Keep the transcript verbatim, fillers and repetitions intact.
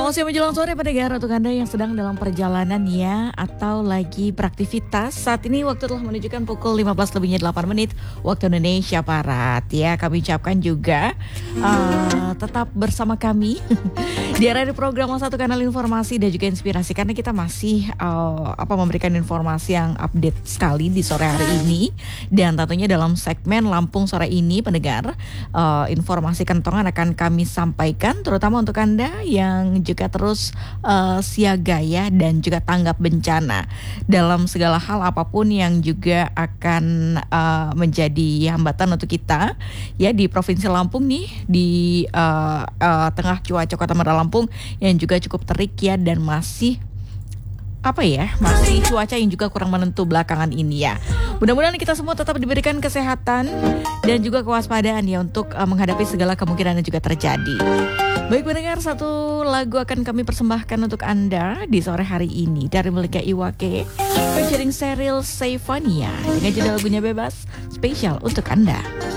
Selamat siang menjelang sore pendengar untuk Anda yang sedang dalam perjalanan ya atau lagi beraktivitas. Saat ini waktu telah menunjukkan pukul lima belas lebihnya delapan menit waktu Indonesia Barat ya. Kami ucapkan juga uh, tetap bersama kami di area program satu kanal informasi dan juga inspirasi karena kita masih uh, apa memberikan informasi yang update sekali di sore hari ini dan tentunya dalam segmen Lampung sore ini pendengar uh, informasi kentongan akan kami sampaikan terutama untuk Anda yang juga terus uh, siaga ya dan juga tanggap bencana dalam segala hal apapun yang juga akan uh, menjadi hambatan untuk kita ya di Provinsi Lampung nih di uh, uh, tengah cuaca Kota Bandar Lampung yang juga cukup terik ya dan masih apa ya masih cuaca yang juga kurang menentu belakangan ini ya. Mudah-mudahan kita semua tetap diberikan kesehatan dan juga kewaspadaan ya untuk uh, menghadapi segala kemungkinan yang juga terjadi. Baik pendengar, satu lagu akan kami persembahkan untuk Anda di sore hari ini dari Melika Iwake featuring Cheryl Stefania dengan judul lagunya Bebas spesial untuk Anda.